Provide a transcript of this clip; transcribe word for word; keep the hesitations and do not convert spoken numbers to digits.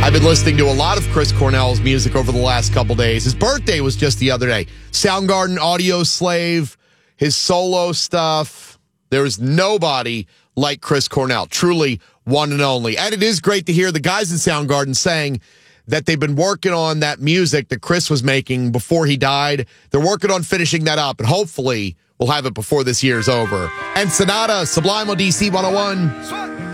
I've been listening to a lot of Chris Cornell's music over the last couple days. His birthday was just the other day. Soundgarden, Audio Slave, his solo stuff. There's nobody like Chris Cornell. Truly one and only. And it is great to hear the guys in Soundgarden saying that they've been working on that music that Chris was making before he died. They're working on finishing that up, and hopefully we'll have it before this year's over. And Sonata, Sublime on D C one oh one.